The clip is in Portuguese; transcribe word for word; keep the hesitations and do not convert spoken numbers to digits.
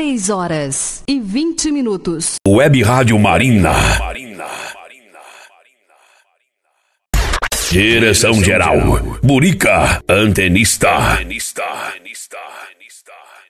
seis horas e vinte minutos. Web Rádio Marina. Direção geral, Burica, antenista. antenista. antenista.